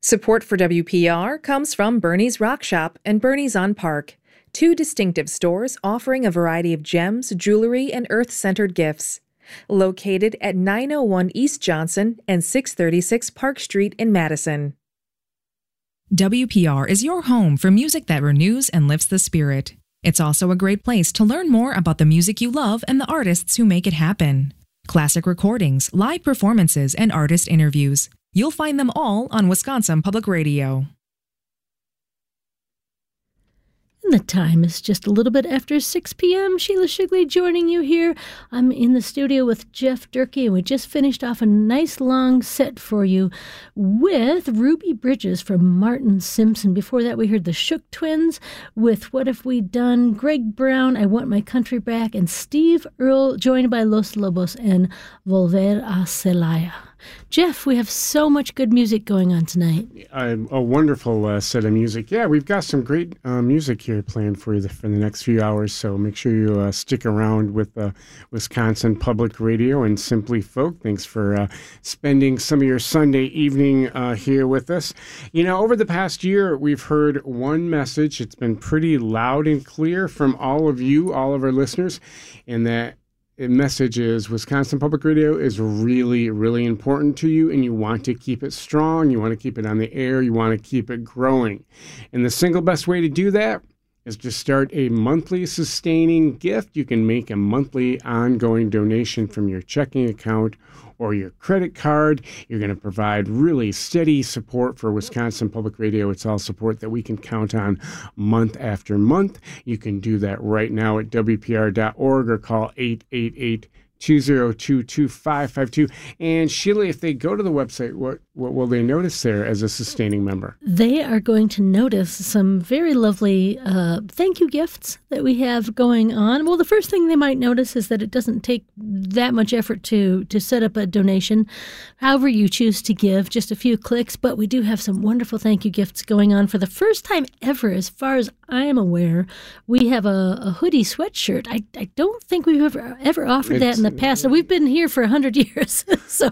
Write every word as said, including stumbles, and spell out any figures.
Support for W P R comes from Bernie's Rock Shop and Bernie's on Park, two distinctive stores offering a variety of gems, jewelry, and earth-centered gifts. Located at nine oh one East Johnson and six thirty-six Park Street in Madison. W P R is your home for music that renews and lifts the spirit. It's also a great place to learn more about the music you love and the artists who make it happen. Classic recordings, live performances, and artist interviews. You'll find them all on Wisconsin Public Radio. The time is just a little bit after six p.m. Sheila Shigley joining you here. I'm in the studio with Jeff Durkee, and we just finished off a nice long set for you with Ruby Bridges from Martin Simpson. Before that, we heard the Shook Twins with What Have We Done, Greg Brown, I Want My Country Back, and Steve Earle, joined by Los Lobos and Volver a Celaya. Jeff, we have so much good music going on tonight. Uh, a wonderful uh, set of music. Yeah, we've got some great uh, music here planned for you for the next few hours, so make sure you uh, stick around with uh, Wisconsin Public Radio and Simply Folk. Thanks for uh, spending some of your Sunday evening uh, here with us. You know, over the past year, we've heard one message. It's been pretty loud and clear from all of you, all of our listeners, and that message is Wisconsin Public Radio is really, really important to you, and you want to keep it strong. You want to keep it on the air. You want to keep it growing. And the single best way to do that is to start a monthly sustaining gift. You can make a monthly ongoing donation from your checking account or your credit card. You're going to provide really steady support for Wisconsin Public Radio. It's all support that we can count on month after month. You can do that right now at W P R dot org or call eight eight eight, two oh two, two five five two. And Sheila, if they go to the website, what, what will they notice there as a sustaining member? They are going to notice some very lovely uh, thank you gifts that we have going on. Well, the first thing they might notice is that it doesn't take that much effort to, to set up a donation. However you choose to give, just a few clicks, but we do have some wonderful thank you gifts going on. For the first time ever, as far as I am aware, we have a, a hoodie sweatshirt. I, I don't think we've ever, ever offered It's, that in the past. So we've been here for one hundred years. So